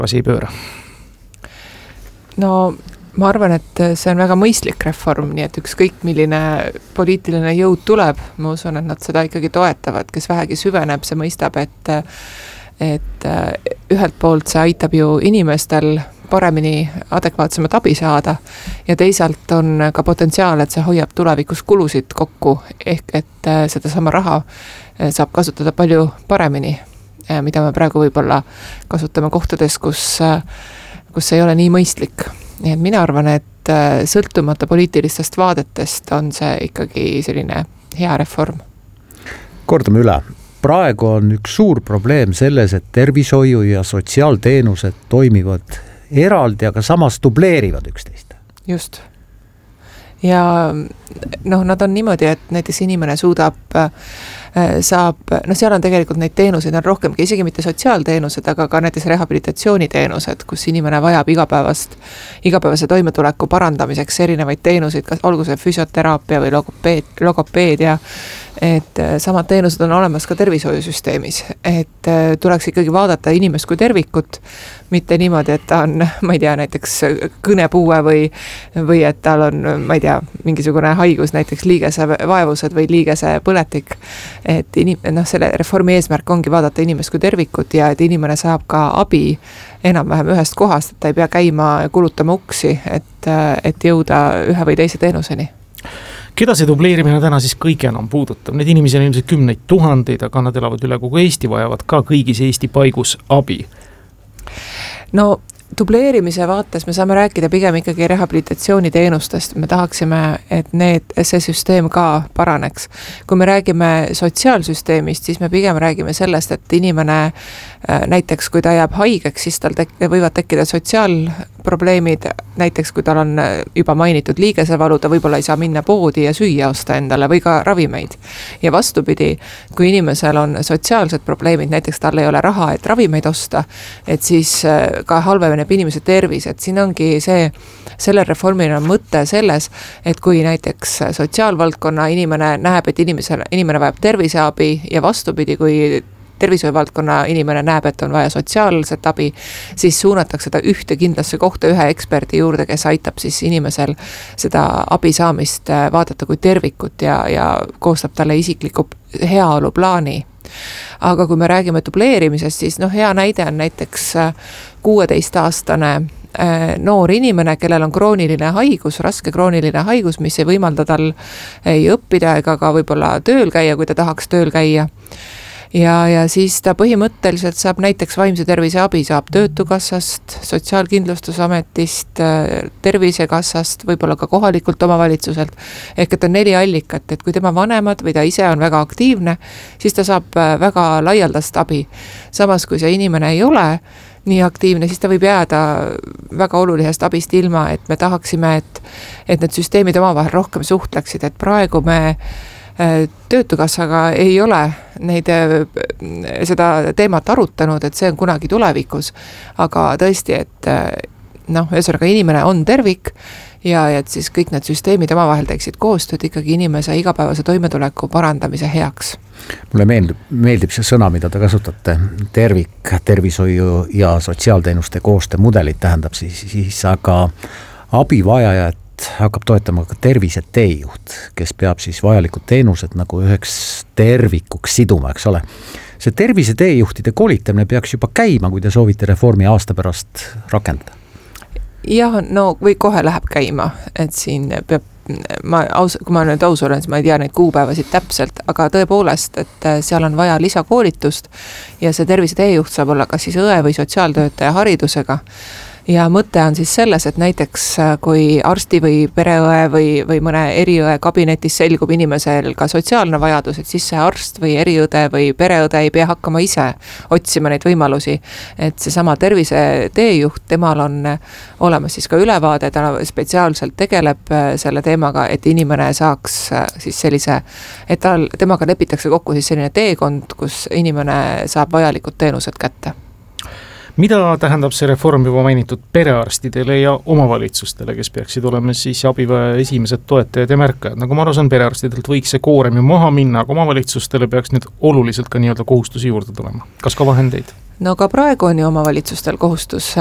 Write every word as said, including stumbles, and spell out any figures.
asi ei pööra? No ma arvan, et see on väga mõistlik reform, nii et ükskõik milline poliitiline jõud tuleb, ma usun, et nad seda ikkagi toetavad, kes vähegi süveneb, see mõistab, et et ühelt poolt see aitab ju inimestel paremini adekvaatsemat abi saada ja teisalt on ka potentsiaal, et see hoiab tulevikus kulusid kokku, ehk et seda sama raha saab kasutada palju paremini, mida me praegu võib-olla kasutame kohtades, kus, kus ei ole nii mõistlik. Nii et mina arvan, et sõltumata poliitilistest vaadetest on see ikkagi selline hea reform. Kordame üle. Praegu on üks suur probleem selles, et tervishoiu ja sotsiaalteenused toimivad eraldi, aga samas dubleerivad üksteist. Just. Ja noh, nad on niimoodi, et näiteks inimene suudab, saab, no seal on tegelikult neid teenuseid on rohkemgi, isegi mitte sotsiaalteenused, aga ka näiteks rehabilitatsiooniteenused, kus inimene vajab igapäevast, igapäevase toimetuleku parandamiseks erinevaid teenuseid, kas olgu see füsioteraapia või logopeed, logopeedia, et samad teenused on olemas ka tervishoiusüsteemis, et tuleks ikkagi vaadata inimest kui tervikut, mitte niimoodi, et ta on, ma ei tea, näiteks kõnepuue või, või et tal on, ma ei tea, mingisugune haigus, näiteks liigese vaevused või liigese põletik, et inim, noh, selle reformi eesmärk ongi vaadata inimest kui tervikut ja et inimene saab ka abi enam-vähem ühest kohast, et ta ei pea käima ja kulutama uksi, et, et jõuda ühe või teise teenuseni. Keda see dubleerimine täna siis kõige enam puudutab? Need inimesi on ilmselt kümneid tuhandeid, aga nad elavad üle kogu Eesti, vajavad ka kõigis Eesti paigus abi. No dubleerimise vaates me saame rääkida pigem ikkagi rehabilitatsiooniteenustest. Me tahaksime, et need, see süsteem ka paraneks. Kui me räägime sotsiaalsüsteemist, siis me pigem räägime sellest, et inimene näiteks, kui ta jääb haigeks, siis tal tek- võivad tekkida sotsiaalprobleemid, näiteks kui tal on juba mainitud liigesevalu, ta võib-olla ei saa minna poodi ja süüa osta endale või ka ravimeid. Ja vastupidi, kui inimesel on sotsiaalsed probleemid, näiteks tal ei ole raha, et ravimeid osta, et siis ka halveneb inimese tervis, et siin ongi see, selle reformil on mõte selles, et kui näiteks sotsiaalvaldkonna inimene näeb, et inimesel, inimene vajab terviseabi ja vastupidi, kui tervishoiuvaldkonna inimene näeb, et on vaja sotsiaalset abi, siis suunatakse ta ühte kindlasse kohta ühe eksperdi juurde, kes aitab siis inimesel seda abi saamist vaadata kui tervikut ja, ja koostab talle isikliku heaolu plaani. Aga kui me räägime dubleerimisest, siis noh, hea näide on näiteks kuueteistaastane noor inimene, kellel on krooniline haigus, raske krooniline haigus, mis ei võimalda tal ei õppida ega ka võib-olla tööl käia, kui ta tahaks tööl käia. Ja, ja siis ta põhimõtteliselt saab näiteks vaimse tervise abi, saab Töötukassast, Sotsiaalkindlustusametist, Tervisekassast, võib-olla ka kohalikult omavalitsuselt, ehk et on neli allikat, et kui tema vanemad või ta ise on väga aktiivne, siis ta saab väga laialdast abi. Samas, kui see inimene ei ole nii aktiivne, siis ta võib jääda väga olulisest abist ilma, et me tahaksime, et, et need süsteemid omavahel rohkem suhtleksid, et praegu me Töötukassaga ei ole neid, seda teemat arutanud, et see on kunagi tulevikus, aga tõesti, et noh, ühesõnaga inimene on tervik ja et siis kõik need süsteemid omavahel teeksid koostööd ikkagi inimese igapäevase toimetuleku parandamise heaks. Mulle meeldib, meeldib see sõna, mida te kasutate, tervik, tervishoiu ja sotsiaalteenuste koostöömudelit tähendab siis, siis aga abivajajat hakkab toetama ka tervise teejuht, kes peab siis vajalikud teenused nagu üheks tervikuks siduma, eks ole. See tervise teejuhtide koolitamine peaks juba käima, kui te soovite reformi aasta pärast rakendada. Jah, no või kohe läheb käima, et siin peab, ma, aus, kui ma nüüd aus olen, siis ma ei tea neid kuupäevasid täpselt, aga tõepoolest, et seal on vaja lisakoolitust ja see tervise teejuht saab olla kas siis õe või sotsiaaltöötaja haridusega. Ja mõte on siis selles, et näiteks kui arsti või pereõe või, või mõne eriõe kabinetis selgub inimesel ka sotsiaalne vajadus, et siis see arst või eriõde või pereõde ei pea hakkama ise otsima neid võimalusi. Et see sama tervise teejuht, temal on olemas siis ka ülevaade, ta spetsiaalselt tegeleb selle teemaga, et inimene saaks siis sellise, et tal, temaga lepitakse kokku siis selline teekond, kus inimene saab vajalikud teenused kätte. Mida tähendab see reform juba mainitud perearstidele ja omavalitsustele, kes peaksid olema siis abivaja esimesed toetajad ja märkajad? Nagu ma aru saan, perearstidelt võiks see koorem ju maha minna, aga omavalitsustele peaks nüüd oluliselt ka nii-öelda kohustusi juurde tulema. Kas ka vahendeid? no ka praegu on ju omavalitsustel kohustus